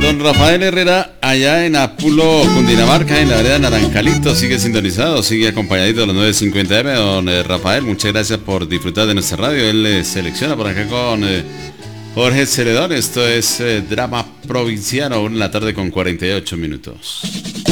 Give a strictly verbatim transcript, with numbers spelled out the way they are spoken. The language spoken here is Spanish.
don Rafael Herrera, allá en Apulo, Cundinamarca, en la vereda Naranjalito, sigue sintonizado, sigue acompañadito de los nueve cincuenta eme. Don eh, Rafael, muchas gracias por disfrutar de nuestra radio. Él eh, selecciona por acá con eh, Jorge Celedón. Esto es eh, Drama Provinciano, una en la tarde con cuarenta y ocho minutos.